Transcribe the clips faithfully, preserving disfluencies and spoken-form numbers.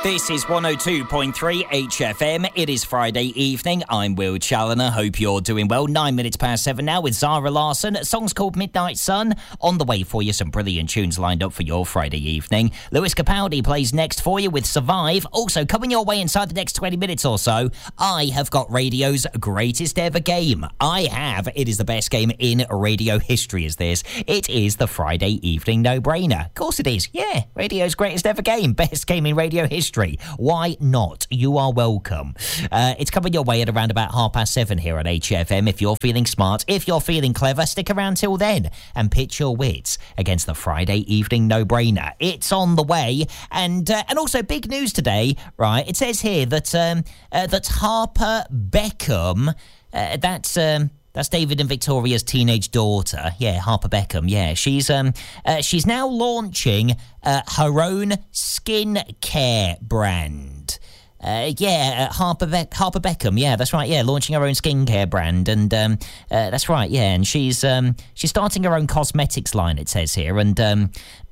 This is one oh two point three H F M. It is Friday evening. I'm Will Challoner. Hope you're doing well. Nine minutes past seven now with Zara Larsson. Song's called Midnight Sun. On the way for you, some brilliant tunes lined up for your Friday evening. Lewis Capaldi plays next for you with Survive. Also, coming your way inside the next twenty minutes or so, I have got radio's greatest ever game. I have. It is the best game in radio history, is this. It is the Friday evening no-brainer. Of course it is. Yeah, radio's greatest ever game. Best game in radio history. Why not? You are welcome. Uh, it's coming your way at around about half past seven here on H F M. If you're feeling smart, if you're feeling clever, stick around till then and pitch your wits against the Friday evening no-brainer. It's on the way. And uh, and also big news today, right? It says here that um, uh, that Harper Beckham, uh, that's... Um, That's David and Victoria's teenage daughter. Yeah, Harper Beckham. Yeah, she's um uh, she's now launching uh, her own skincare brand. Uh, yeah, uh, Harper Be- Harper Beckham. Yeah, that's right. Yeah, launching her own skincare brand, and um, uh, that's right. Yeah, and she's um she's starting her own cosmetics line. It says here, and um,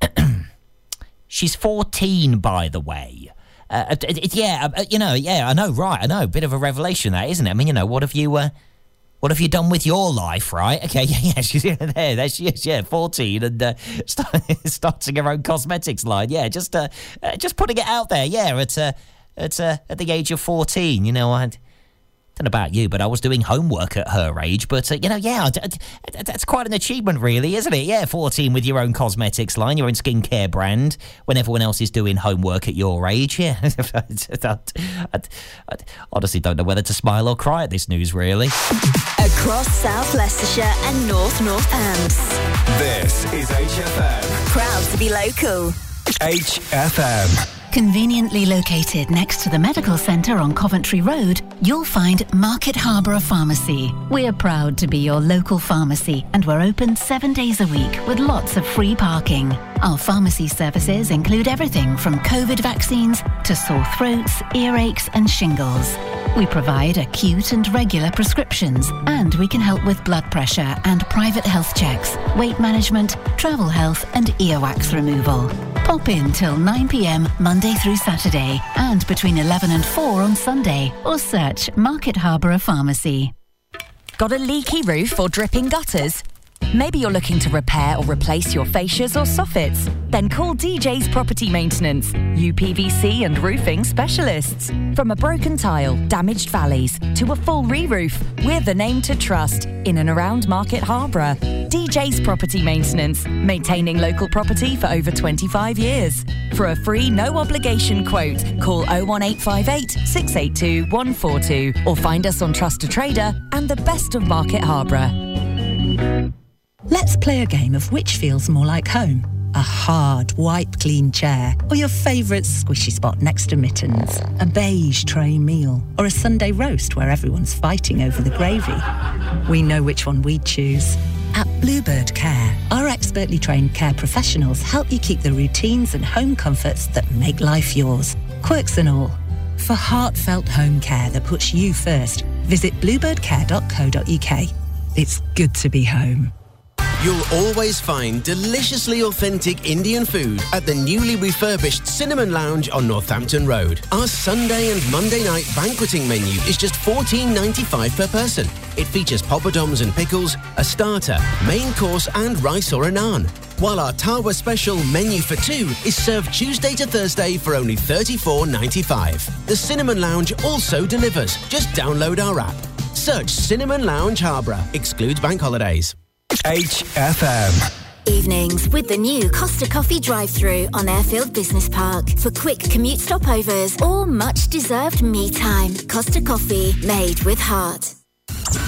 she's fourteen, by the way. Uh, it, it, yeah, uh, you know, yeah, I know, right? I know, bit of a revelation, that, isn't it? I mean, you know, what have you? Uh, What have you done with your life, right? Okay, yeah, yeah, she's there. There she is, yeah, fourteen, and uh, start, starting her own cosmetics line. Yeah, just uh, uh, just putting it out there. Yeah, at uh, at uh, at the age of fourteen, you know, I don't know about you, but I was doing homework at her age. But uh, you know, yeah, d- d- that's quite an achievement, really, isn't it? Yeah, fourteen with your own cosmetics line, your own skincare brand, when everyone else is doing homework at your age. Yeah, I, I, I honestly don't know whether to smile or cry at this news, really. Across South Leicestershire and North Northants. This is H F M. Proud to be local. H F M. Conveniently located next to the medical centre on Coventry Road, you'll find Market Harborough Pharmacy. We're proud to be your local pharmacy, and we're open seven days a week with lots of free parking. Our pharmacy services include everything from COVID vaccines to sore throats, earaches and shingles. We provide acute and regular prescriptions, and we can help with blood pressure and private health checks, weight management, travel health and earwax removal. Pop in till nine p.m. Monday through Saturday and between eleven and four on Sunday, or search Market Harborough Pharmacy. Got a leaky roof or dripping gutters? Maybe you're looking to repair or replace your fascias or soffits? Then call D J's Property Maintenance, U P V C and roofing specialists. From a broken tile, damaged valleys, to a full re-roof, we're the name to trust in and around Market Harborough. D J's Property Maintenance, maintaining local property for over twenty-five years. For a free, no-obligation quote, call oh one eight five eight, six eight two, one four two or find us on Trust a Trader and the best of Market Harborough. Let's play a game of which feels more like home. A hard, wipe-clean chair, or your favourite squishy spot next to mittens. A beige tray meal, or a Sunday roast where everyone's fighting over the gravy. We know which one we'd choose. At Bluebird Care, our expertly trained care professionals help you keep the routines and home comforts that make life yours. Quirks and all. For heartfelt home care that puts you first, visit bluebird care dot co dot uk. It's good to be home. You'll always find deliciously authentic Indian food at the newly refurbished Cinnamon Lounge on Northampton Road. Our Sunday and Monday night banqueting menu is just fourteen ninety-five per person. It features poppadoms and pickles, a starter, main course and rice or a naan. While our Tawa special menu for two is served Tuesday to Thursday for only thirty-four ninety-five. The Cinnamon Lounge also delivers. Just download our app. Search Cinnamon Lounge Harborough. Excludes bank holidays. H F M. Evenings with the new Costa Coffee drive-thru on Airfield Business Park. For quick commute stopovers or much-deserved me time. Costa Coffee, made with heart.